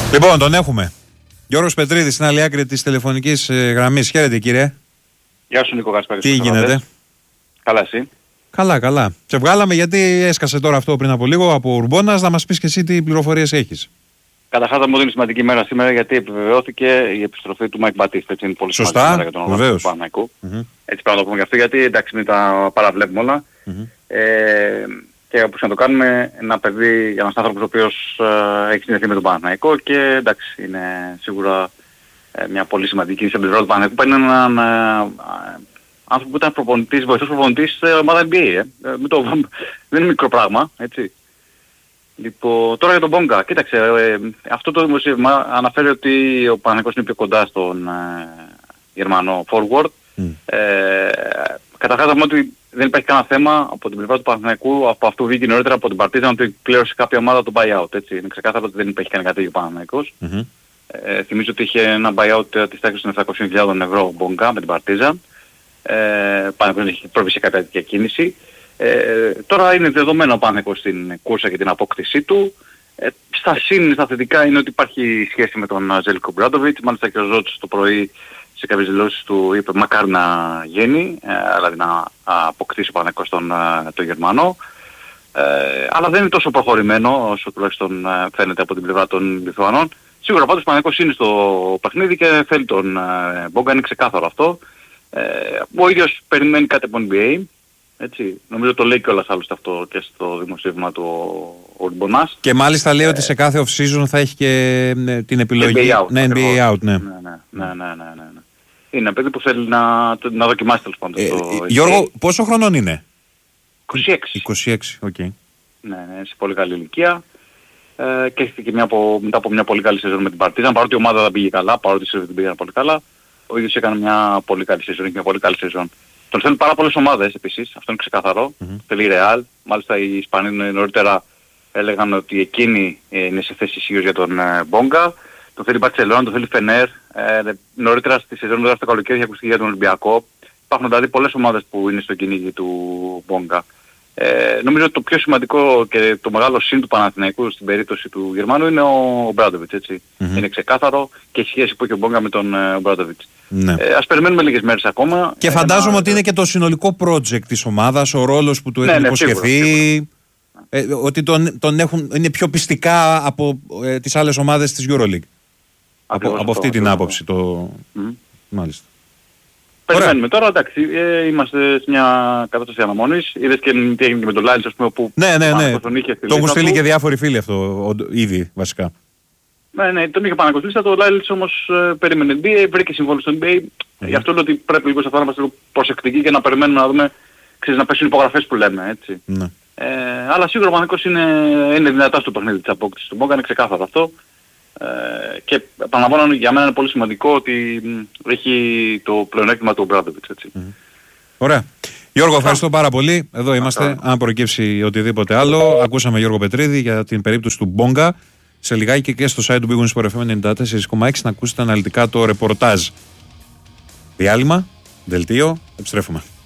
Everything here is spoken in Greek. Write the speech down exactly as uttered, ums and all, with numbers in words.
Λοιπόν, τον έχουμε. Γιώργος Πετρίδης στην άλλη άκρη της τηλεφωνικής ε, γραμμής. Χαίρετε, κύριε. Γεια σου, Νίκο Γασπάρη. Τι γίνεται? Καλά, εσύ? Καλά, καλά. Σε βγάλαμε γιατί έσκασε τώρα αυτό πριν από λίγο από Ουρμπώνας. Να μας πεις και εσύ τι πληροφορίες έχεις. Καταρχάς, θα μου δίνει σημαντική μέρα σήμερα γιατί επιβεβαιώθηκε η επιστροφή του Μάικ Μπατίστα. Έτσι είναι πολύ Σωστά, σημαντική μέρα για τον οργανισμό του Παναθηναϊκού. Mm-hmm. Έτσι πρέπει να το πούμε γι' αυτό, γιατί εντάξει, μην τα παραβλέπουμε όλα. Mm-hmm. Ε, και όπως να το κάνουμε, ένα παιδί, ένας άνθρωπος ο οποίος ε, έχει συνδεθεί με τον Παναθηναϊκό και εντάξει, είναι σίγουρα ε, μια πολύ σημαντική σε πλευρά του Παναθηναϊκού. Είναι έναν ε, άνθρωπο που ήταν προπονητής, βοηθός προπονητής σε ομάδα εν μπι έι. Ε. Ε, το, δεν είναι μικρό πράγμα, έτσι. Λοιπόν, τώρα για τον Μπόγκα. Κοίταξε, ε, αυτό το δημοσίευμα αναφέρει ότι ο Παναθηναϊκός είναι πιο κοντά στον ε, Γερμανό forward. Mm. Ε, καταρχάς θα πούμε ότι δεν υπάρχει κανένα θέμα από την πλευρά του Παναθηναϊκού, από αυτό βγήκε νωρίτερα από την Παρτίζαν ότι κλήρωσε κάποια ομάδα το buyout. Έτσι. Είναι ξεκάθαρο ότι δεν υπάρχει κάνει κάτι για ο Παναθηναϊκός. Mm-hmm. Ε, θυμίζω ότι είχε ένα buyout της τάξης των επτακόσιες χιλιάδες ευρώ ο Μπόγκα με την Παρτίζαν. Ε, Παναθηναϊκός έχει προβεί σε κάποια τέτοια κίνηση. Ε, τώρα είναι δεδομένο ο Παναθηναϊκός στην κούρσα και την απόκτησή του. Ε, στα σύν, στα θετικά είναι ότι υπάρχει σχέση με τον Ζέλικο Μπράντοβιτς. Μάλιστα και ο Ζώτης το πρωί σε κάποιες δηλώσεις του είπε μακάρι να γίνει, ε, δηλαδή να αποκτήσει ο Παναθηναϊκός τον, τον Γερμανό. Ε, αλλά δεν είναι τόσο προχωρημένο όσο τουλάχιστον φαίνεται από την πλευρά των Λιθουανών. Σίγουρα πάντως ο Παναθηναϊκός είναι στο παιχνίδι και θέλει τον ε, Μπόγκα, είναι ξεκάθαρο αυτό. Ε, ο ίδιος περιμένει κάτι από εν μπι έι. Έτσι, νομίζω το λέει κιόλας άλλωστε αυτό και στο δημοσίευμα του Ουρμπονάς. Και μάλιστα λέει ε, ότι σε κάθε off-season θα έχει και ναι, την επιλογή. εν μπι έι out, ναι, εν μπι έι out, ναι. Ναι, ναι, ναι, ναι, ναι, ναι. Είναι ένα παιδί που θέλει να, να δοκιμάσει τέλος πάντων. Ε, το Γιώργο, πόσο χρονών είναι? είκοσι έξι. είκοσι έξι, οκ. Okay. Ναι, ναι, σε πολύ καλή ηλικία. Ε, και έρχεται και μια από, μετά από μια πολύ καλή σεζόν με την Παρτίζαν, παρότι η ομάδα δεν πήγε καλά, παρότι η δεν πήγε πολύ καλά. Ο ίδιος έκανε μια πολύ καλή σεζόν, είχε μια πολύ καλή σεζόν. Τον θέλουν πάρα πολλές ομάδες επίσης, αυτό είναι ξεκαθαρό. Mm-hmm. Θέλει Ρεάλ, μάλιστα οι Ισπανοί νωρίτερα έλεγαν ότι εκείνη είναι σε θέση ισχύως για τον Μπόγκα. Τον θέλει Μπαρτσελόνα, τον θέλει Φενέρ. Ε, νωρίτερα στη σεζόν μετά στο καλοκαίρι είχε ακουστεί για τον Ολυμπιακό. Υπάρχουν δηλαδή πολλές ομάδες που είναι στο κυνήγι του Μπόγκα. Ε, νομίζω ότι το πιο σημαντικό και το μεγάλο συν του Παναθηναϊκού στην περίπτωση του Γερμανού είναι ο Μπράντοβιτς, έτσι. Mm-hmm. Είναι ξεκάθαρο και η σχέση που έχει ο Μπόγκα με τον uh, Μπράντοβιτς. Ναι. Ε, ας περιμένουμε λίγες μέρες ακόμα. Και φαντάζομαι ένα... ότι είναι και το συνολικό project της ομάδας, ο ρόλος που του ναι, έχουν ναι, υποσχεθεί. Σίγουρα, σίγουρα. Ε, ότι τον, τον έχουν, είναι πιο πιστικά από ε, τις άλλες ομάδες της EuroLeague. Από, από αυτή την άποψη το... Mm-hmm. Μάλιστα. Περιμένουμε τώρα, εντάξει, ε, είμαστε σε μια κατάσταση αναμονής. Είδες και τι έγινε και με τον Λάιλς, ας πούμε, που... Ναι, ναι, ναι. Τον είχε το έχουν στείλει και διάφοροι φίλοι αυτό, ο, ήδη, βασικά. Ναι, ναι, τον είχε πανακολουθήσει, το Λάιλς όμως ε, περίμενε εν μπι έι, βρήκε συμβόλαιο στο εν μπι έι. Mm-hmm. Γι' αυτό λέω ότι πρέπει λίγο σε αυτό να είμαστε λίγο προσεκτικοί και να περιμένουμε να δούμε, ξέρεις, να πέσουν υπογραφές που λέμε, έτσι. Mm-hmm. Ε, αλλά σίγουρα ο Παναθηναϊκός είναι, είναι δυνατά στο παιχνίδι της απόκτησης του Μπόγκα, είναι ξεκάθαρο αυτό. Ε, και επαναλαμβάνω, για μένα είναι πολύ σημαντικό ότι έχει το πλεονέκτημα του Μπράντοβιτς, έτσι. Mm-hmm. Ωραία. Γιώργο, ευχαριστώ πάρα πολύ. Εδώ είμαστε. Αν προκύψει οτιδήποτε άλλο, ακούσαμε Γιώργο Πετρίδη για την περίπτωση του Μπόγκα. Σε λιγάκι και στο site του Big Win Sport εφ εμ ενενήντα τέσσερα κόμμα έξι να ακούσετε αναλυτικά το ρεπορτάζ. Διάλειμμα, δελτίο, επιστρέφουμε.